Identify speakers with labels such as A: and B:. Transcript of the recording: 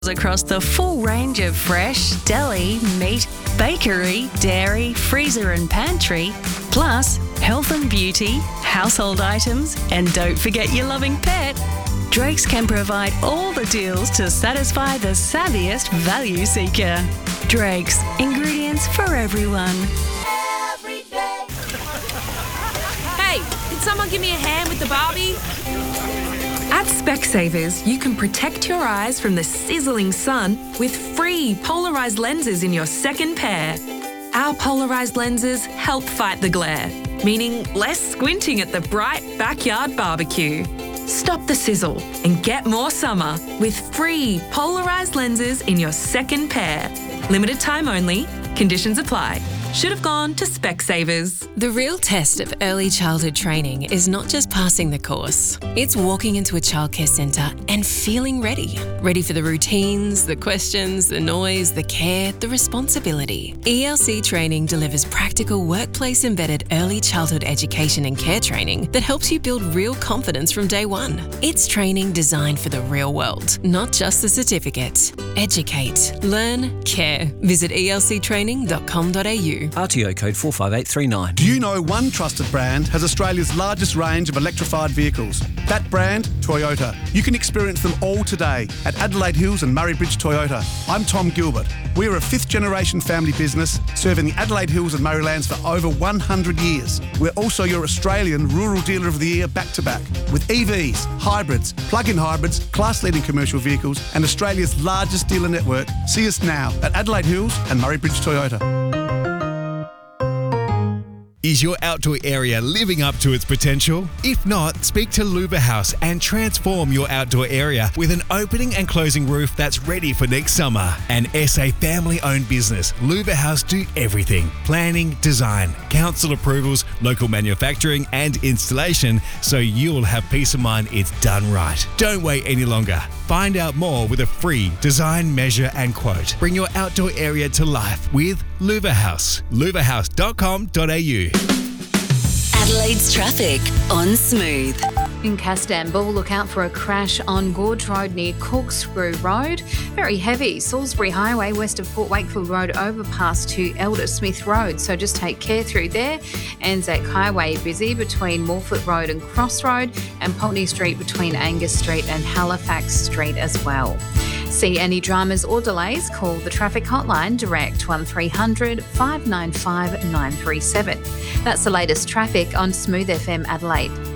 A: across the full range of fresh, deli, meat, bakery, dairy, freezer and pantry, plus health and beauty, household items, and don't forget your loving pet. Drake's can provide all the deals to satisfy the savviest value seeker. Drake's, ingredients for everyone.
B: Hey, can someone give me a hand with the Barbie?
C: At Specsavers, you can protect your eyes from the sizzling sun with free polarised lenses in your second pair. Our polarised lenses help fight the glare, meaning less squinting at the bright backyard barbecue. Stop the sizzle and get more summer with free polarised lenses in your second pair. Limited time only. Conditions apply. Should have gone to Specsavers.
D: The real test of early childhood training is not just passing the course. It's walking into a childcare centre and feeling ready. Ready for the routines, the questions, the noise, the care, the responsibility. ELC Training delivers practical workplace-embedded early childhood education and care training that helps you build real confidence from day one. It's training designed for the real world, not just the certificate. Educate, learn, care. Visit elctraining.com.au.
E: RTO code 45839.
F: Do you know one trusted brand has Australia's largest range of electrified vehicles? That brand, Toyota. You can experience them all today at Adelaide Hills and Murray Bridge Toyota. I'm Tom Gilbert. We are a fifth-generation family business serving the Adelaide Hills and Murraylands for over 100 years. We're also your Australian Rural Dealer of the Year back-to-back with EVs, hybrids, plug-in hybrids, class-leading commercial vehicles and Australia's largest dealer network. See us now at Adelaide Hills and Murray Bridge Toyota.
G: Is your outdoor area living up to its potential? If not, speak to Luva House and transform your outdoor area with an opening and closing roof that's ready for next summer. An SA family-owned business, Luva House do everything: planning, design, council approvals, local manufacturing and installation, so you'll have peace of mind it's done right. Don't wait any longer. Find out more with a free design, measure and quote. Bring your outdoor area to life with Luva House. luvahouse.com.au.
A: Adelaide's traffic on Smooth.
H: In Castanbul, look out for a crash on Gorge Road near Corkscrew Road. Very heavy. Salisbury Highway west of Port Wakefield Road overpass to Elder Smith Road. So just take care through there. Anzac Highway busy between Morfoot Road and Cross Road, and Pulteney Street between Angus Street and Halifax Street as well. See any dramas or delays, call the traffic hotline direct 1300 595 937. That's the latest traffic on Smooth FM Adelaide.